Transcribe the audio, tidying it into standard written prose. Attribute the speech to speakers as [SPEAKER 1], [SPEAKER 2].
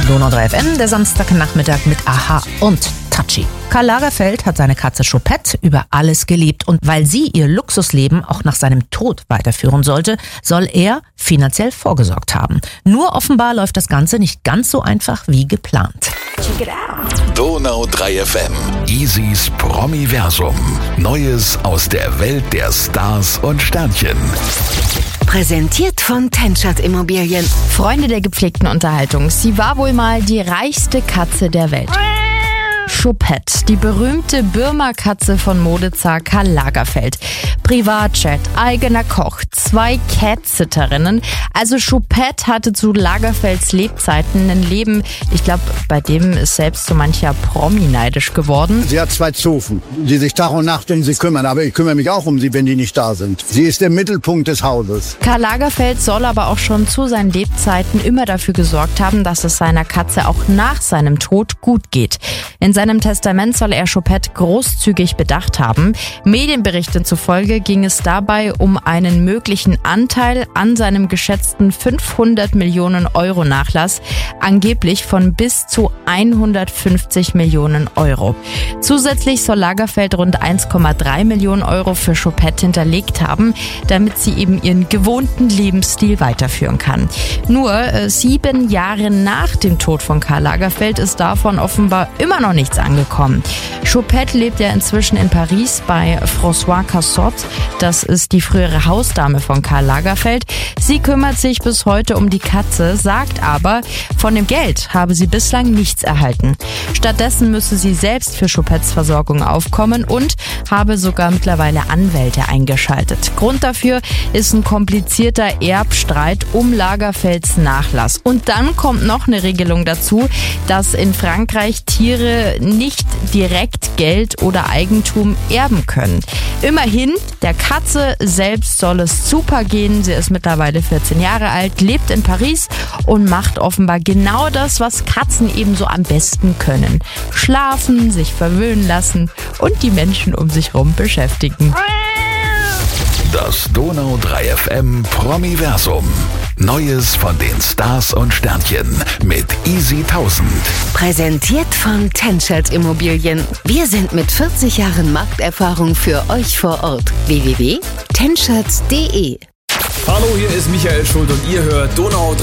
[SPEAKER 1] Donau 3 FM, der Samstagnachmittag mit Aha und Tachi. Karl Lagerfeld hat seine Katze Choupette über alles geliebt und weil sie ihr Luxusleben auch nach seinem Tod weiterführen sollte, soll er finanziell vorgesorgt haben. Nur offenbar läuft das Ganze nicht ganz so einfach wie geplant.
[SPEAKER 2] Check it out.
[SPEAKER 3] Donau 3 FM. Isis Promiversum. Neues aus der Welt der Stars und Sternchen.
[SPEAKER 2] Präsentiert von Tenschert Immobilien.
[SPEAKER 4] Freunde der gepflegten Unterhaltung. Sie war wohl mal die reichste Katze der Welt. Choupette, die berühmte Birma-Katze von Modezar Karl Lagerfeld. Privatjet, eigener Koch, 2 Cat-Sitterinnen. Also Choupette hatte zu Lagerfelds Lebzeiten ein Leben, ich glaube, bei dem ist selbst so mancher Promi neidisch geworden.
[SPEAKER 5] Sie hat 2 Zofen, die sich Tag und Nacht um sie kümmern. Aber ich kümmere mich auch um sie, wenn die nicht da sind. Sie ist der Mittelpunkt des Hauses.
[SPEAKER 4] Karl Lagerfeld soll aber auch schon zu seinen Lebzeiten immer dafür gesorgt haben, dass es seiner Katze auch nach seinem Tod gut geht. In seinem Testament soll er Choupette großzügig bedacht haben. Medienberichten zufolge ging es dabei um einen möglichen Anteil an seinem geschätzten 500 Millionen Euro Nachlass, angeblich von bis zu 150 Millionen Euro. Zusätzlich soll Lagerfeld rund 1,3 Millionen Euro für Choupette hinterlegt haben, damit sie eben ihren gewohnten Lebensstil weiterführen kann. Nur 7 Jahre nach dem Tod von Karl Lagerfeld ist davon offenbar immer noch nichts angekommen. Choupette lebt ja inzwischen in Paris bei François Cassotte. Das ist die frühere Hausdame von Karl Lagerfeld. Sie kümmert sich bis heute um die Katze, sagt aber, von dem Geld habe sie bislang nichts erhalten. Stattdessen müsse sie selbst für Choupettes Versorgung aufkommen und habe sogar mittlerweile Anwälte eingeschaltet. Grund dafür ist ein komplizierter Erbstreit um Lagerfelds Nachlass. Und dann kommt noch eine Regelung dazu, dass in Frankreich Tiere nicht direkt Geld oder Eigentum erben können. Immerhin, der Katze selbst soll es super gehen. Sie ist mittlerweile 14 Jahre alt, lebt in Paris und macht offenbar genau das, was Katzen eben so am besten können. Schlafen, sich verwöhnen lassen und die Menschen um sich rum beschäftigen.
[SPEAKER 3] Das Donau 3 FM Promiversum. Neues von den Stars und Sternchen mit Easy 1000.
[SPEAKER 2] Präsentiert von Tenschert Immobilien. Wir sind mit 40 Jahren Markterfahrung für euch vor Ort. www.tenschert.de.
[SPEAKER 6] Hallo, hier ist Michael Schuld und ihr hört Donau 3